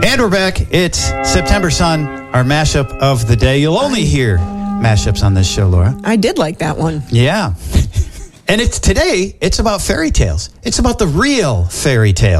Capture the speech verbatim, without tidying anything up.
And we're back. It's September Sun, our mashup of the day. You'll only hear mashups on this show, Laura. I did like that one. Yeah. And it's today, it's about fairy tales. It's about the real fairy tale.